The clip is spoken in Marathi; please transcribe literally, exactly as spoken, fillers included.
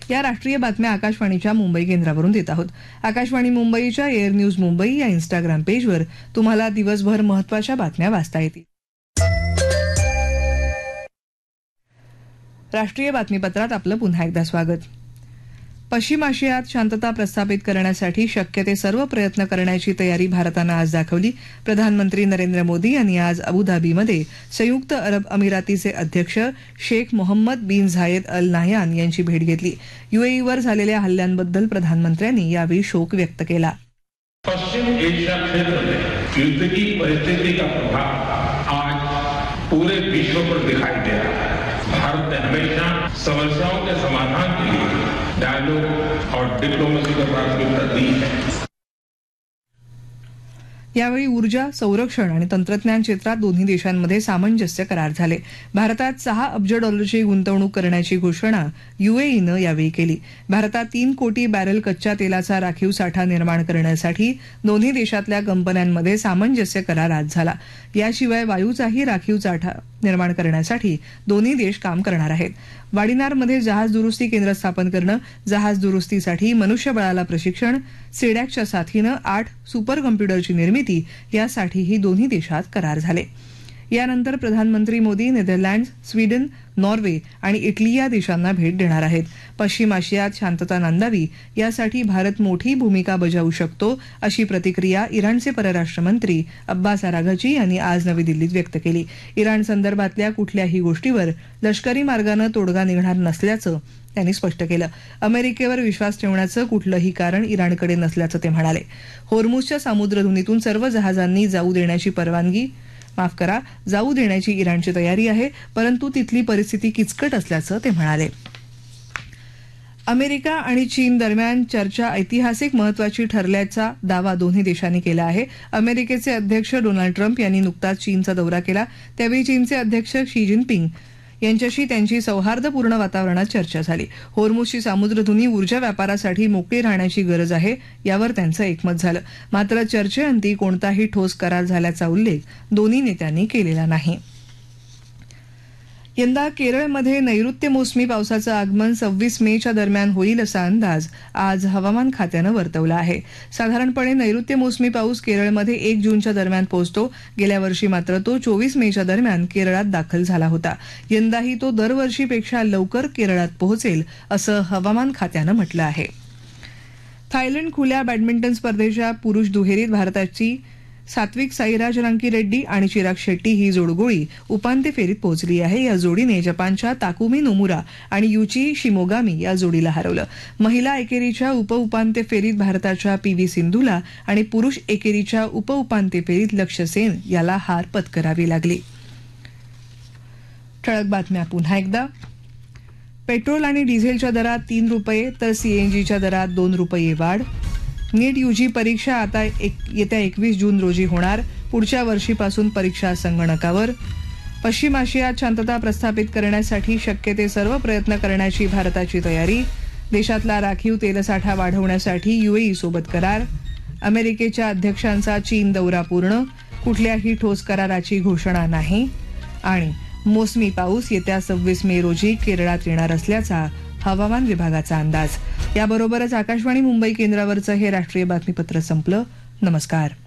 या राष्ट्रीय बातम्या आकाशवाणीच्या मुंबई केंद्रावरून देत आहोत. आकाशवाणी मुंबईच्या एअर न्यूज मुंबई या इंस्टाग्राम पेजवर तुम्हाला दिवसभर महत्त्वाच्या बातम्या वाचता येतील. राष्ट्रीय बातमीपत्रात आपलं पुन्हा एकदा स्वागत. पश्चिम आशियात शांतता प्रस्थापित करण्यासाठी शक्य ते सर्व प्रयत्न करण्याची तयारी भारतानं आज दाखवली. प्रधानमंत्री नरेंद्र मोदी यांनी आज अबुधाबीमध्ये संयुक्त अरब अमिरातीचे अध्यक्ष शेख मोहम्मद बिन झायेद अल नाह्यान यांची भेट घेतली. युएईवर झालेल्या हल्ल्यांबद्दल प्रधानमंत्र्यांनी यावेळी शोक व्यक्त केला. पश्चिम एशिया क्षेत्र में युद्ध की परिस्थिति का प्रभाव आज पूरे विश्व पर दिखाई दे रहा है. भारत ने हमेशा समस्याओं के समाधान के लिए डायलॉग और डिप्लोमेसी को प्राथमिकता दी है. यावेळी ऊर्जा, संरक्षण आणि तंत्रज्ञान क्षेत्रात दोन्ही देशांमध्ये सामंजस्य करार झाले. भारतात सहा अब्ज डॉलरची गुंतवणूक करण्याची घोषणा युएईनं यावेळी केली. भारतात तीन कोटी बॅरल कच्च्या तेलाचा राखीव साठा निर्माण करण्यासाठी दोन्ही देशातल्या कंपन्यांमध्ये सामंजस्य करार आज झाला. याशिवाय वायूचाही राखीव साठा निर्माण करण्यासाठी दोन्ही देश काम करणार आहेत. वाडीनारमध्ये जहाज दुरुस्ती केंद्र स्थापन करणं, जहाज दुरुस्तीसाठी मनुष्यबळाला प्रशिक्षण, सेडॅकच्या साथीनं आठ सुपर कम्प्युटरची निर्मिती यासाठीही दोन्ही देशात करार झाले. यानंतर प्रधानमंत्री मोदी नेदरलँड्स, स्वीडन, नॉर्वे आणि इटली या देशांना भेट देणार आहेत. पश्चिम आशियात शांतता नांदावी यासाठी भारत मोठी भूमिका बजावू शकतो अशी प्रतिक्रिया इराणचे परराष्ट्र मंत्री अब्बास अराघची यांनी आज नवी दिल्लीत व्यक्त केली. इराण संदर्भातल्या कुठल्याही गोष्टीवर लष्करी मार्गानं तोडगा निघणार नसल्याचं त्यांनी स्पष्ट केलं. अमेरिकेवर विश्वास ठेवण्याचं कुठलंही कारण इराणकडे नसल्याचं ते म्हणाले. होर्मुझच्या सामुद्रधुनीतून सर्व जहाजांनी जाऊ देण्याची परवानगी माफ करा जाऊ देण्याची इराणची तयारी आहे, परंतु तिथली परिस्थिती किचकट असल्याचं ते म्हणाले. अमेरिका आणि चीन दरम्यान चर्चा ऐतिहासिक महत्वाची ठरल्याचा दावा दोन्ही देशांनी केला आहे. अमेरिकेचे अध्यक्ष डोनाल्ड ट्रम्प यांनी नुकताच चीनचा दौरा केला. त्यावेळी चीनचे अध्यक्ष शी जिनपिंग यांच्याशी त्यांची सौहार्दपूर्ण वातावरणात चर्चा झाली. होर्मुझची सामुद्रधुनी ऊर्जा व्यापारासाठी मोकळी राहण्याची गरज आहे यावर त्यांचं एकमत झालं. मात्र चर्चेअंती कोणताही ठोस करार झाल्याचा उल्लेख दोन्ही नेत्यांनी केलेला नाही. यंदा केरळमध्ये नैऋत्य मोसमी पावसाचं आगमन सव्वीस मेच्या दरम्यान होईल असा अंदाज आज हवामान खात्यानं वर्तवला आहे. साधारणपणे नैऋत्य मोसमी पाऊस केरळमध्ये एक जूनच्या दरम्यान पोहोचतो. गेल्या वर्षी मात्र तो चोवीस मेच्या दरम्यान केरळात दाखल झाला होता. यंदाही तो दरवर्षीपेक्षा लवकर केरळात पोहोचेल असं हवामान खात्यानं म्हटलं आहे. थायलंड खुल्या बॅडमिंटन स्पर्धेच्या पुरुष दुहेरीत भारताची सात्विक साईराज रांकीरेड्डी आणि चिराग शेट्टी ही जोडगोळी उपांत्य फेरीत पोहोचली आहे. या जोडीने जपानच्या ताकुमी नोमुरा आणि युची शिमोगामी या जोडीला हरवलं. महिला एकेरीच्या उपउपांत्य फेरीत भारताच्या पी व्ही सिंधूला आणि पुरुष एकेरीच्या उपउपांत्य फेरीत लक्ष्य सेन याला हार पत्करावी लागली. ठळक बातम्या पुन्हा एकदा. पेट्रोल आणि डिझेलच्या दरात तीन रुपये तर सीएनजीच्या दरात दोन रुपये वाढ. नीट यूजी परीक्षा आता एक, येत्या एकवीस जून रोजी होणार. पुढच्या वर्षीपासून परीक्षा संगणकावर. पश्चिम आशियात शांतता प्रस्थापित करण्यासाठी शक्य ते सर्व प्रयत्न करण्याची भारताची तयारी. देशातला राखीव तेलसाठा वाढवण्यासाठी युएई सोबत करार. अमेरिकेच्या अध्यक्षांचा चीन दौरा पूर्ण, कुठल्याही ठोस कराराची घोषणा नाही. आणि मोसमी पाऊस येत्या सव्वीस मे रोजी केरळात येणार असल्याचा हवामान विभागाचा अंदाज. याबरोबरच आकाशवाणी मुंबई केंद्रावरचं हे राष्ट्रीय बातमीपत्र संपलं. नमस्कार.